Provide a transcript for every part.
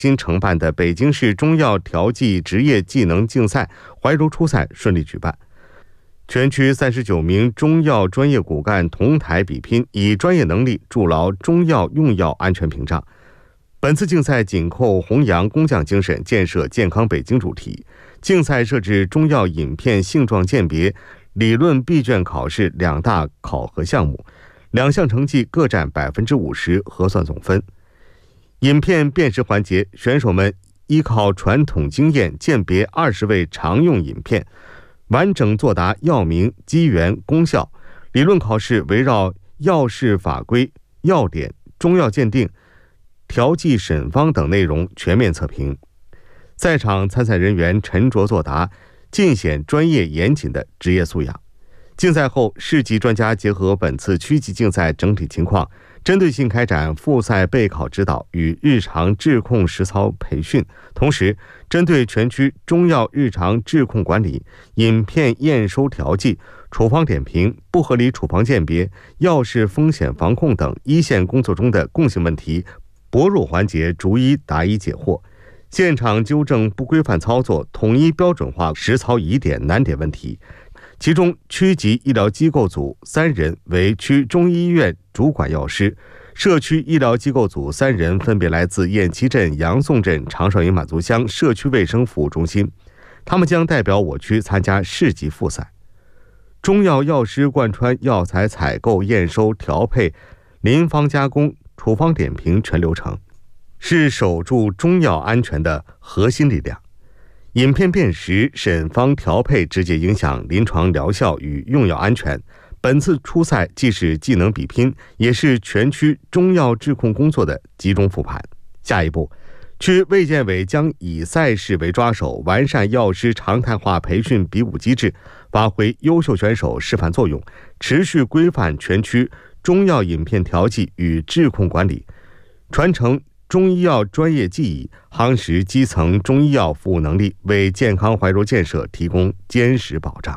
新承办的北京市中药调剂职业技能竞赛怀柔初赛顺利举办，全区39名中药专业骨干同台比拼，以专业能力筑牢中药用药安全屏障。本次竞赛紧扣弘扬工匠精神、建设健康北京主题，竞赛设置中药饮片性状鉴别、理论闭卷考试2大考核项目，2项成绩各占50%核算总分。饮片辨识环节，选手们依靠传统经验鉴别20味常用饮片，完整作答药名、机缘、功效。理论考试围绕药事法规、药典、中药鉴定、调剂审方等内容全面测评。赛场参赛人员沉着作答，尽显专业严谨的职业素养。竞赛后，市级专家结合本次区级竞赛整体情况，针对性开展复赛备考指导与日常质控实操培训，同时针对全区中药日常质控管理、饮片验收调剂、处方点评、不合理处方鉴别、药事风险防控等一线工作中的共性问题，薄弱环节逐一答疑解惑，现场纠正不规范操作，统一标准化实操疑点难点问题。其中，区级医疗机构组3人为区中医院主管药师，社区医疗机构组3人分别来自雁栖镇、杨宋镇、长寿营满族乡社区卫生服务中心，他们将代表我区参加市级复赛。中药药师贯穿药材采购、验收、调配、临方加工、处方点评全流程，是守住中药安全的核心力量。饮片辨识、审方调配直接影响临床疗效与用药安全。本次初赛既是技能比拼，也是全区中药质控工作的集中复盘。下一步，区卫健委将以赛事为抓手，完善药师常态化培训比武机制，发挥优秀选手示范作用，持续规范全区中药饮片调剂与质控管理，传承中医药专业技艺，夯实基层中医药服务能力，为健康怀柔建设提供坚实保障。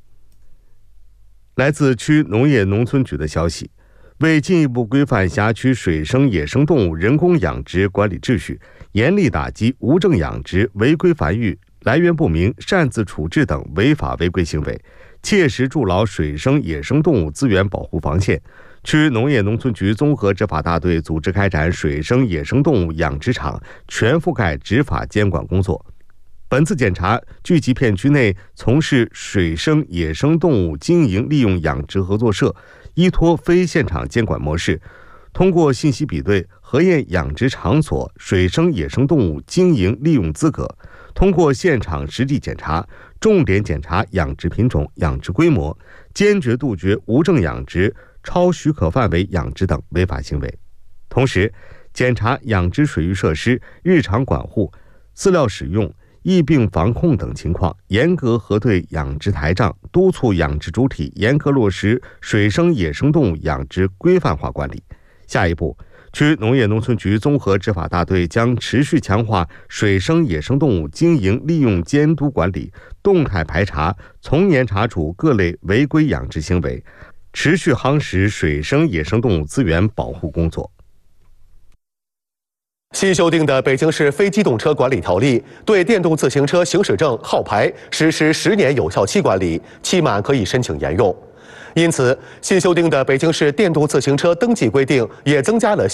来自区农业农村局的消息，为进一步规范辖区水生野生动物人工养殖管理秩序，严厉打击无证养殖、违规繁育、来源不明、擅自处置等违法违规行为，切实筑牢水生野生动物资源保护防线。区农业农村局综合执法大队组织开展水生野生动物养殖场全覆盖执法监管工作。本次检查聚集片区内从事水生野生动物经营利用养殖合作社，依托非现场监管模式，通过信息比对核验养殖场所水生野生动物经营利用资格，通过现场实地检查，重点检查养殖品种、养殖规模，坚决杜绝无证养殖、超许可范围养殖等违法行为。同时，检查养殖水域设施日常管护、饲料使用、疫病防控等情况，严格核对养殖台账，督促养殖主体严格落实水生野生动物养殖规范化管理。下一步，区农业农村局综合执法大队将持续强化水生野生动物经营利用监督管理，动态排查，从严查处各类违规养殖行为，持续夯实水生野生动物资源保护工作。 新修订的《北京市非机动车管理条例》对电动自行车行驶证号牌实施10年有效期管理，期满可以申请沿用。因此，新修订的《北京市电动自行车登记规定》也增加了